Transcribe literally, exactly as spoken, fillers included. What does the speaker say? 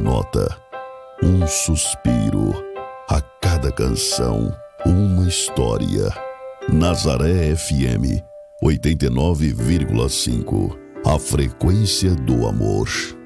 nota, um suspiro, a cada canção, uma história. Nazaré F M, oitenta e nove vírgula cinco, a frequência do amor.